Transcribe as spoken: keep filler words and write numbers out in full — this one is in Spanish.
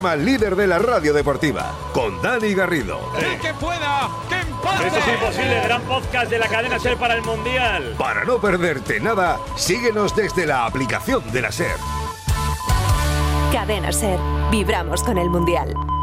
Líder de la radio deportiva, con Dani Garrido. ¡El que pueda! ¡Que empate! Eso es imposible, gran podcast de la cadena SER para el Mundial. Para no perderte nada, síguenos desde la aplicación de la SER. Cadena SER, vibramos con el Mundial.